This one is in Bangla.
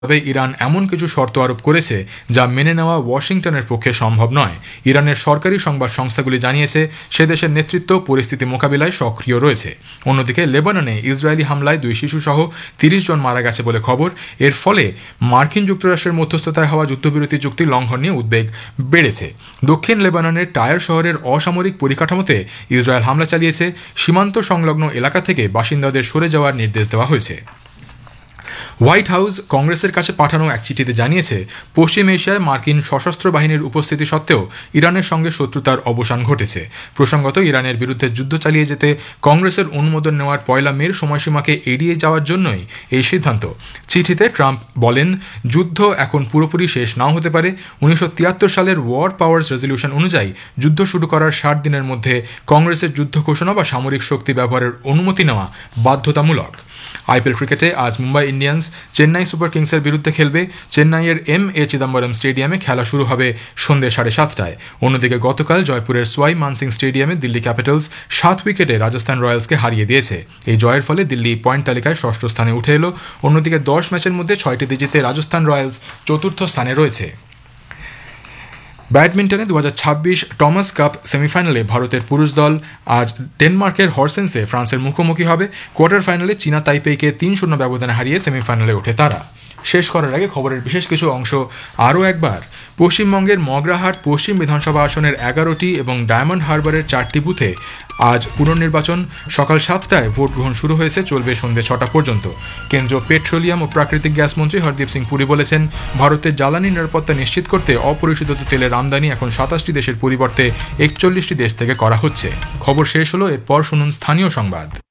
তবে ইরান এমন কিছু শর্ত আরোপ করেছে যা মেনে নেওয়া ওয়াশিংটনের পক্ষে সম্ভব নয়। ইরানের সরকারি সংবাদ সংস্থাগুলি জানিয়েছে সে দেশের নেতৃত্ব পরিস্থিতি মোকাবিলায় সক্রিয় রয়েছে। অন্যদিকে লেবাননে ইসরায়েলি হামলায় 2 শিশুসহ 30 জন মারা গেছে বলে খবর। এর ফলে মার্কিন যুক্তরাষ্ট্রের মধ্যস্থতায় হওয়া যুদ্ধবিরতি চুক্তি লঙ্ঘন নিয়ে উদ্বেগ বেড়েছে। দক্ষিণ লেবাননের টায়ার শহরের অসামরিক পরিকাঠামোতে ইসরায়েল হামলা চালিয়েছে। সীমান্ত সংলগ্ন এলাকা থেকে বাসিন্দাদের সরে যাওয়ার নির্দেশ দেওয়া হয়েছে। হোয়াইট হাউস কংগ্রেসের কাছে পাঠানো এক চিঠিতে জানিয়েছে পশ্চিম এশিয়ায় মার্কিন সশস্ত্র বাহিনীর উপস্থিতি সত্ত্বেও ইরানের সঙ্গে শত্রুতার অবসান ঘটেছে। প্রসঙ্গত, ইরানের বিরুদ্ধে যুদ্ধ চালিয়ে যেতে কংগ্রেসের অনুমোদন নেওয়ার 1 মের সময়সীমাকে এড়িয়ে যাওয়ার জন্যই এই সিদ্ধান্ত। চিঠিতে ট্রাম্প বলেন, যুদ্ধ এখন পুরোপুরি শেষ নাও হতে পারে। 1973 সালের ওয়ার পাওয়ার্স রেজলিউশন অনুযায়ী যুদ্ধ শুরু করার 60 দিনের মধ্যে কংগ্রেসের যুদ্ধ ঘোষণা বা সামরিক শক্তি ব্যবহারের অনুমতি নেওয়া বাধ্যতামূলক। আইপিএল ক্রিকেটে আজ মুম্বাই ইন্ডিয়ান্স চেন্নাই সুপার কিংসের বিরুদ্ধে খেলবে। চেন্নাইয়ের এম.এ. চিদম্বরম স্টেডিয়ামে খেলা শুরু হবে সন্ধ্যে 7:30টায়। অন্যদিকে গতকাল জয়পুরের সোয়াই মানসিং স্টেডিয়ামে দিল্লি ক্যাপিটালস 7 উইকেটে রাজস্থান রয়্যালসকে হারিয়ে দিয়েছে। এই জয়ের ফলে দিল্লি পয়েন্ট তালিকায় 6ষ্ঠ স্থানে উঠে এলো। অন্যদিকে 10 ম্যাচের মধ্যে 6টিতে জিতে রাজস্থান রয়্যালস 4র্থ স্থানে রয়েছে। ব্যাডমিন্টনে 2026 টমাস কাপ সেমিফাইনালে ভারতের পুরুষ দল আজ ডেনমার্কের হরসেন্সে ফ্রান্সের মুখোমুখি হবে। কোয়ার্টার ফাইনালে চীনা তাইপেইকে 3-0 ব্যবধানে হারিয়ে সেমিফাইনালে ওঠে তারা। শেষ করার আগে খবরের বিশেষ কিছু অংশ আরও একবার। পশ্চিমবঙ্গের মগরাহাট পশ্চিম বিধানসভা আসনের 11টি এবং ডায়মন্ড হারবারের 4টি বুথে আজ পুনর্নির্বাচন। সকাল 7টায় ভোট গ্রহণ শুরু হয়েছে, চলবে সন্ধ্যে 6টা পর্যন্ত। কেন্দ্রীয় পেট্রোলিয়াম ও প্রাকৃতিক গ্যাস মন্ত্রী হরদীপ সিং পুরী বলেছেন, ভারতের জ্বালানি নিরাপত্তা নিশ্চিত করতে অপরিশোধিত তেলের আমদানি এখন 27টি দেশের পরিবর্তে 41টি দেশ থেকে করা হচ্ছে। খবর শেষ হলো, এরপর শুনুন স্থানীয় সংবাদ।